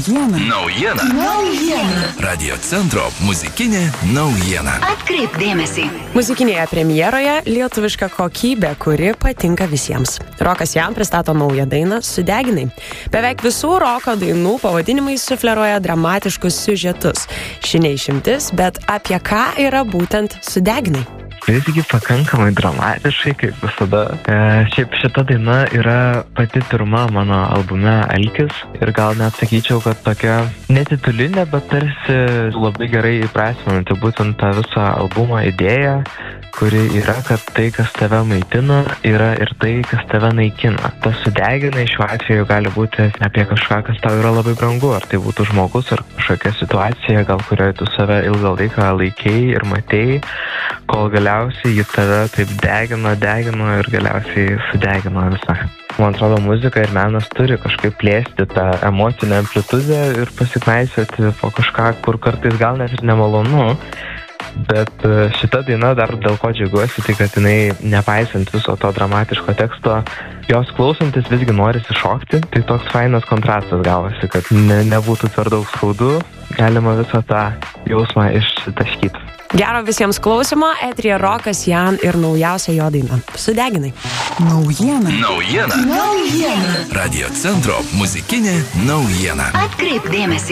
Naujiena. Radio centro muzikinė naujiena. Atkreipk dėmesį. Muzikinėje premjeroje lietuviška kokybė, kuri patinka visiems. Rokas Jan pristato naują dainą Sudeginai. Beveik visų roko dainų pavadinimai sufleruoja dramatiškus siužetus. Ši neišimtis, bet apie ką yra būtent Sudeginai? Visgi pakankamai dramatiškai, kaip visada. Šiaip šita daina yra pati pirma mano albume Alkis ir gal net sakyčiau, kad tokia netitulinė, bet tarsi labai gerai įprasminanti būtent tą visą albumo idėją, kuri yra, kad tai, kas tave maitina, yra ir tai, kas tave naikina. Tas Sudeginai šiuo atveju gali būti apie kažką, kas tau yra labai brangu, ar tai būtų žmogus, ar kažkokia situacija, gal kurioje tu save ilgą laiką laikei ir matei, kol galiausiai ji tave taip degino ir galiausiai sudegino visą. Man atrodo, muzika ir menas turi kažkaip plėsti tą emocinę amplitudę ir pasiknaisioti po kažką, kur kartais gal net ir nemalonu. Bet šita daina dar dėl ko džiaugiuosi, tai kad jinai, nepaisant viso to dramatiško teksto, jos klausantis visgi norisi šokti. Tai toks fainas kontrastas gavosi, kad nebūtų per daug skaudu, galima visą tą jausmą ištaškyti. Gero visiems klausimo, eteryje Rokas Jan ir naujausia jo daina Sudeginai. Naujiena. Radio centro muzikinė naujiena. Atkreipk dėmesį.